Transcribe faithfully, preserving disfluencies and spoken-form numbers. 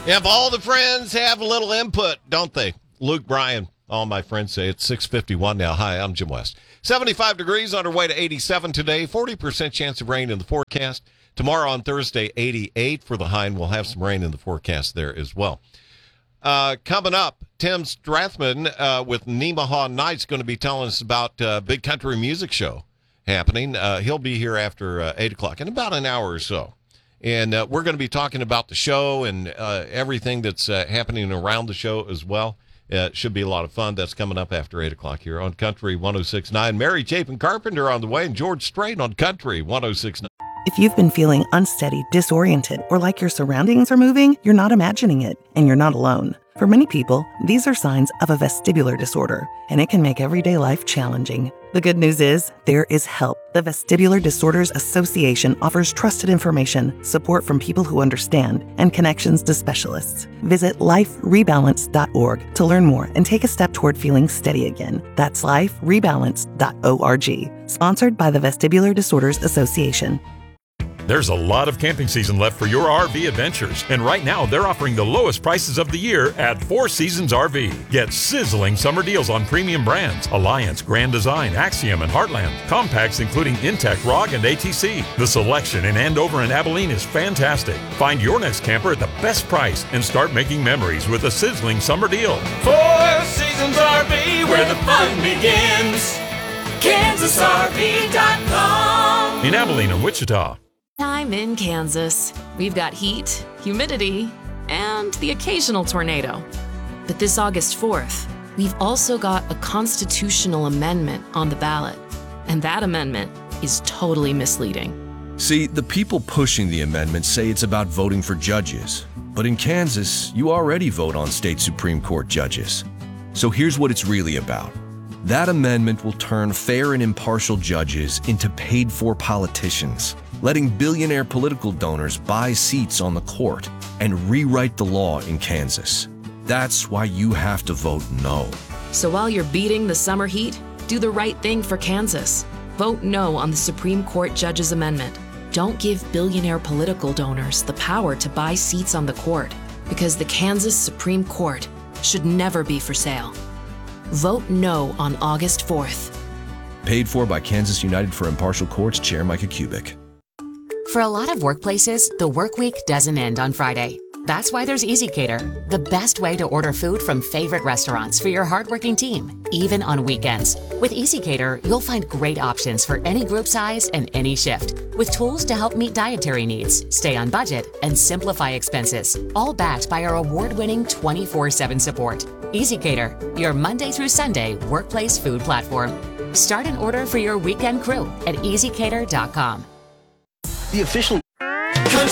If all the friends have a little input, don't they? Luke Bryan, all my friends say it's six fifty-one now. Hi, I'm Jim West. seventy-five degrees on our way to eighty-seven today. forty percent chance of rain in the forecast. Tomorrow on Thursday, eighty-eight for the high, and we'll have some rain in the forecast there as well. Uh, coming up, Tim Strathman uh, with Nemaha Nights going to be telling us about uh, Big Country Music Show happening. Uh, he'll be here after uh, eight o'clock in about an hour or so. And uh, we're going to be talking about the show and uh, everything that's uh, happening around the show as well. Uh, it should be a lot of fun. That's coming up after eight o'clock here on Country one oh six point nine. Mary Chapin Carpenter on the way, and George Strait on Country one oh six point nine. If you've been feeling unsteady, disoriented, or like your surroundings are moving, you're not imagining it, and you're not alone. For many people, these are signs of a vestibular disorder, and it can make everyday life challenging. The good news is, there is help. The Vestibular Disorders Association offers trusted information, support from people who understand, and connections to specialists. Visit life rebalance dot org to learn more and take a step toward feeling steady again. That's life rebalance dot org. Sponsored by the Vestibular Disorders Association. There's a lot of camping season left for your R V adventures, and right now they're offering the lowest prices of the year at Four Seasons R V. Get sizzling summer deals on premium brands: Alliance, Grand Design, Axiom, and Heartland. Compacts including Intech, R O G, and A T C. The selection in Andover and Abilene is fantastic. Find your next camper at the best price and start making memories with a sizzling summer deal. Four Seasons R V, where the fun begins. Kansas R V dot com. In Abilene and Wichita. Time in Kansas. We've got heat, humidity, and the occasional tornado. But this August fourth, we've also got a constitutional amendment on the ballot. And that amendment is totally misleading. See, the people pushing the amendment say it's about voting for judges. But in Kansas, you already vote on state Supreme Court judges. So here's what it's really about. That amendment will turn fair and impartial judges into paid-for politicians, letting billionaire political donors buy seats on the court and rewrite the law in Kansas. That's why you have to vote no. So while you're beating the summer heat, do the right thing for Kansas. Vote no on the Supreme Court Judges Amendment. Don't give billionaire political donors the power to buy seats on the court, because the Kansas Supreme Court should never be for sale. Vote no on August fourth. Paid for by Kansas United for Impartial Courts Chair Micah Kubik. For a lot of workplaces, the work week doesn't end on Friday. That's why there's EasyCater, the best way to order food from favorite restaurants for your hardworking team, even on weekends. With EasyCater, you'll find great options for any group size and any shift, with tools to help meet dietary needs, stay on budget, and simplify expenses, all backed by our award-winning twenty-four seven support. EasyCater, your Monday through Sunday workplace food platform. Start an order for your weekend crew at easy cater dot com. The official